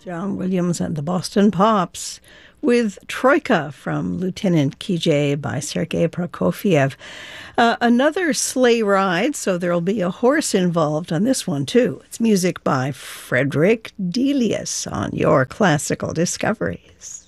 John Williams and the Boston Pops with Troika from Lieutenant Kijé by Sergei Prokofiev. Another sleigh ride, so there'll be a horse involved on this one, too. It's music by Frederick Delius on your Classical Discoveries.